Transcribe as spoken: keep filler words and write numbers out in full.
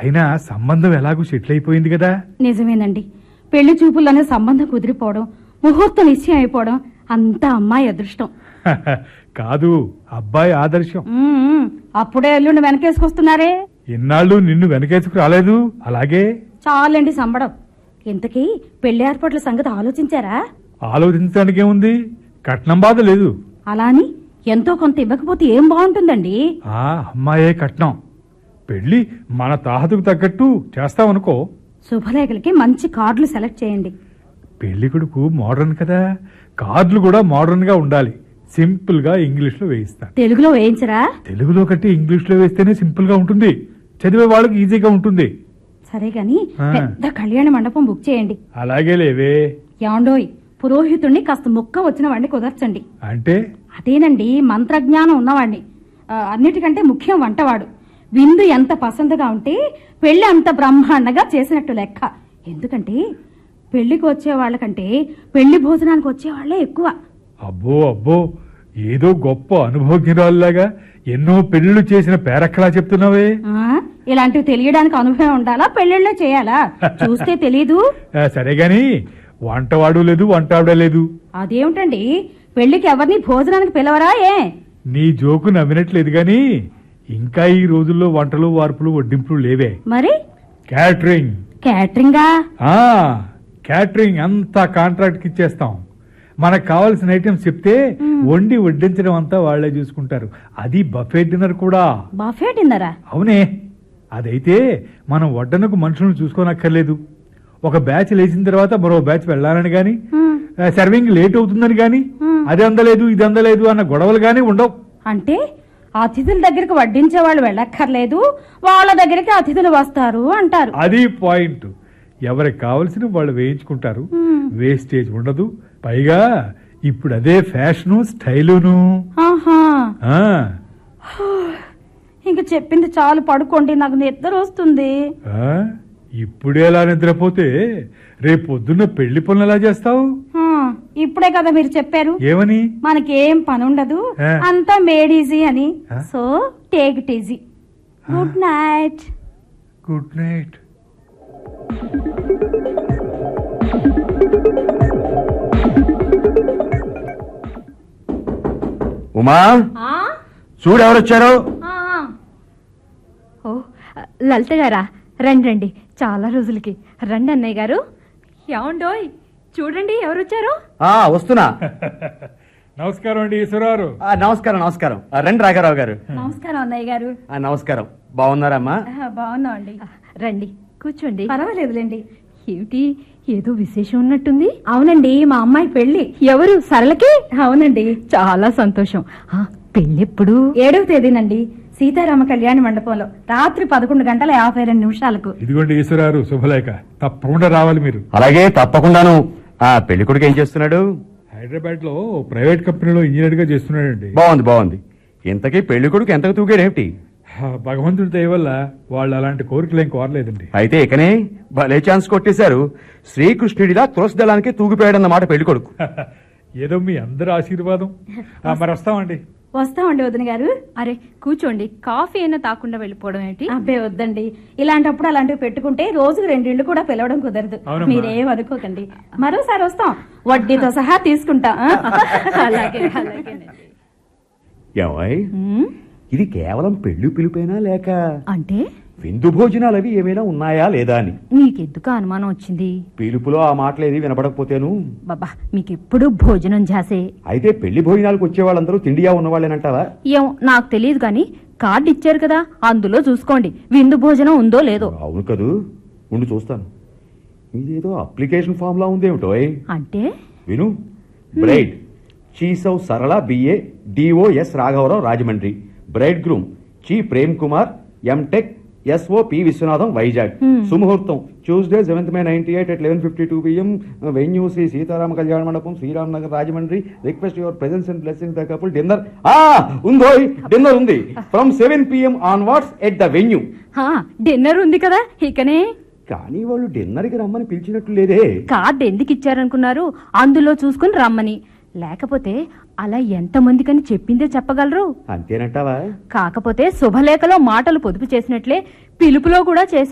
అయినా సంబంధం ఎలాగూ సెటిల్ అయిపోయింది కదా. నిజమేనండి, పెళ్లి చూపుల్లోనే సంబంధం కుదిరిపోవడం, ముహూర్తం నిశ్చయం అయిపోవడం అంతా అమ్మాయి అదృష్టం. కాదు, అబ్బాయి ఆదర్శం. ఉమ్, అప్పుడే ఎల్లుండి వెనకేసుకొస్తున్నారే. ఇన్నాళ్ళు నిన్ను వెనకేసుకు రాలేదు. అలాగే చాలండి సంబడం. ఇంతకీ పెళ్లి ఏర్పాట్ల సంగతి ఆలోచించారా? ఆలోచించడానికి ఏముంది, కట్నం బాధ లేదు. అలా అని ఎంతో కొంత ఇవ్వకపోతే ఏం బాగుంటుందండి? ఆ అమ్మాయే కట్నం. పెళ్లి మన తాహతుకు తగ్గట్టు చేస్తామనుకో. శుభలేఖలకి మంచి కార్డులు సెలెక్ట్ చేయండి. పెళ్లి కొడుకు మోడర్న్ కదా, కార్డులు కూడా మోడర్న్ గా ఉండాలి. సింపుల్ గా ఇంగ్లీష్ లో వేయిస్తా. తెలుగులో వేయించరా? తెలుగులో కంటే ఇంగ్లీష్ లో వేస్తేనే సింపుల్ గా ఉంటుంది, చదివే వాళ్ళకి ఈజీగా ఉంటుంది. సరే గాని పెద్ద కళ్యాణ మండపం బుక్ చేయండి. అలాగే లేవే. ఏమండోయ్, పురోహితుణ్ణి కాస్త ముక్క వచ్చిన వాడిని కుదర్చండి. అంటే అదేనండి, మంత్రజ్ఞానం ఉన్నవాడిని. అన్నిటికంటే ముఖ్యం వంటవాడు. విందు ఎంత పసందుగా ఉంటే పెళ్లి అంత బ్రహ్మాండంగా చేసినట్టు లెక్క. ఎందుకంటే పెళ్లికి వచ్చే వాళ్ళకంటే పెళ్లి భోజనానికి వచ్చే వాళ్లే ఎక్కువ. అబ్బో అబ్బో, ఏదో గొప్ప అనుభవజ్ఞురాల్లాగా ఎన్నో పెళ్లిళ్లు చేసిన పేరక్కలా చెప్తున్నావే. ఇలాంటివి తెలియడానికి అనుభవం ఉండాలా, పెళ్లిళ్లే చేయాలా? చూస్తే తెలీదు. సరే గాని వంటవాడు లేదు, వంటావిడ లేదు. అదేమిటండి, పెళ్లికి ఎవరిని భోజనానికి పిలవరా? ఏ నీ జోకు నవ్వినట్లేదు గాని ఇంకా ఈ రోజుల్లో వంటలు వార్పులు వడ్డింపులు లేవే. మరి క్యాటరింగ్. క్యాటరింగా? క్యాటరింగ్ అంతా కాంట్రాక్ట్ కి ఇచ్చేస్తాం. మనకు కావాల్సిన ఐటమ్స్ చెప్తే వండి వడ్డించడం అంతా వాళ్లే చూసుకుంటారు. అది బఫే డిన్నర్ కూడా. బఫే డిన్నరా? అవునే. అదైతే మనం వడ్డనకు మనుషులను చూసుకోనక్కర్లేదు. ఒక బ్యాచ్ లేచిన తర్వాత మరో బ్యాచ్ వెళ్లాలని గాని, సర్వింగ్ లేట్ అవుతుందని గాని, అది అందలేదు ఇది అందలేదు అన్న గొడవలు గాని ఉండవు. అంటే అతిథుల దగ్గరికి వడ్డించే వాళ్ళు వెళ్ళక్కర్లేదు, వాళ్ళ దగ్గరికి అతిథులు వస్తారు అంటారు. అది పాయింట్. ఎవరికి కావలసిన వాళ్ళు వేయించుకుంటారు, వేస్టేజ్ ఉండదు. పైగా ఇప్పుడు అదే ఫ్యాషను, స్టైలును. ఇంక చెప్పింది చాలు, పడుకోండి, నాకు నిద్ర వస్తుంది. ఇప్పుడే ఎలా నిద్రపోతే రేపు పొద్దున్న పెళ్లి పనులు ఎలా చేస్తావు? ఇప్పుడే కదా మీరు చెప్పారు ఏమని, మనకేం పని ఉండదు, అంతా మేడ్ ఈజీ అని. So take it easy. Good night. Good night. Uma, చూడు ఎవరొచ్చారు. ఓ లలిత గారా, రండి రండి, చాలా రోజులకి రండి అన్నయ్య గారు. ఏమండోయ్, చూడండి ఎవరొచ్చారు. వస్తున్నా. నమస్కారం అండి ఈశ్వరారు. నమస్కారం నమస్కారం. రండి రాఘారావు గారు. నమస్కారం అన్నయ్య గారు. నమస్కారం. బాగున్నారమ్మా? బాగున్నాం అండి. రండి కూర్చోండి. పర్వాలేదులేండి. ఏమిటి, ఏదో విశేషం ఉన్నట్టుంది? అవునండి, మా అమ్మాయి పెళ్లి. ఎవరు, సరళకి? అవునండి. చాలా సంతోషం. పెళ్ళెప్పుడు? ఏడవ తేదీనండి, సీతారామ కళ్యాణ మండపంలో, రాత్రి పదకొండు గంటల యాభై రెండు నిమిషాలకు. ఇదిగోండి ఈశ్వరారు, శుభలేఖ. తప్పకుండా రావాలి మీరు. అలాగే, తప్పకుండాను. ఆ పెళ్లి కొడుకు ఏం చేస్తున్నాడు? హైదరాబాద్ లో ప్రైవేట్ కంపెనీలో ఇంజనీర్ గా చేస్తున్నాడండి. బాగుంది బాగుంది. ఇంతకీ పెళ్లి కొడుకు ఎంతకు తూగాడేమిటి? భగవంతుడి దయ వల్ల వాళ్ళు అలాంటి కోరికలు ఏం కోరలేదండి. అయితే ఇకనే భలే ఛాన్స్ కొట్టేశారు. శ్రీకృష్ణుడిలా తులసి దళానికి తూగిపోయాడన్నమాట పెళ్లి కొడుకు. ఏదో మీ అందరి ఆశీర్వాదం. మరి వస్తామండి. వస్తామండి వదిన గారు. అరే కూర్చోండి, కాఫీ అయినా తాకుండా వెళ్ళిపోవడం ఏంటి? అబ్బే వద్దండి, ఇలాంటప్పుడు అలాంటివి పెట్టుకుంటే రోజుకు రెండిళ్ళు కూడా పిలవడం కుదరదు. మీరేం అనుకోకండి, మరోసారి వస్తాం, వడ్డీతో సహా తీసుకుంటాం. అలాగే అలాగే. ఏమై, ఇది కేవలం పెళ్లి పిలుపేనా లేక అంటే విందు భోజనాలు అవి ఏమైనా ఉన్నాయా లేదా అని నీకెందుకు అనుమానం వచ్చింది? పిలుపులో ఆ మాటలేది వినపడకపోతేను. బాబా, మీకెప్పుడు భోజనం జాసే. అయితే పెళ్లి భోజనాలకు వచ్చే వాళ్ళందరూ తిండియా ఉన్నవాళ్ళేనంటావా? ఏం నాకు తెలియదు గాని కార్డు ఇచ్చారు కదా, అందులో చూసుకోండి విందు భోజనం ఉందో లేదో. అవును కదూ, ఉండి చూస్తాను. ఇదేదో అప్లికేషన్ ఫామ్ లా ఉందేమిటో. అంటే విను. బ్రైడ్ చీసౌ సరళ బిఏ డిఓఎస్ రాఘవరావు రాజమండ్రి. బ్రైడ్ గ్రూమ్ చి Prem Kumar MTech S O P Viswanatham Vizag. సుముహూర్తం Tuesday seventh May ninety eight at eleven fifty two PM. Venue Shri Sitarama కళ్యాణ మండపం, Sriram Nagar, Rajahmundry. Request your presence and blessing the couple. Dinner ఉందో డిన్నర్ ఉంది from seven PM onwards at the venue. Dinner ఉంది కదా ఇకనే. కానీ వాళ్ళు dinner కి రమ్మని పిలిచినట్లు లేదే. కార్డు ఎందుకు ఇచ్చారనుకున్నారు? అందులో చూసుకుని రమ్మని. లేకపోతే అలా ఎంతమందికని చెప్పిందే చెప్పగలరు. అంతేనంటావా? కాకపోతే శుభలేఖలో మాటలు పొదుపు చేసినట్లే పిలుపులో కూడా చేసి